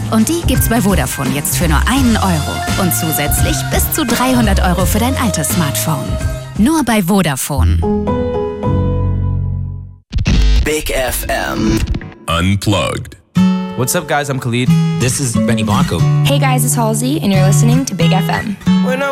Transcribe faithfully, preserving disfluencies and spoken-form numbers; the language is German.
Und die gibt's bei Vodafone jetzt für nur einen Euro. Und zusätzlich bis zu dreihundert Euro für dein altes Smartphone. Nur bei Vodafone. Big F M. Unplugged. What's up, guys? I'm Khalid. This is Benny Blanco. Hey guys, it's Halsey, and you're listening to Big F M. When I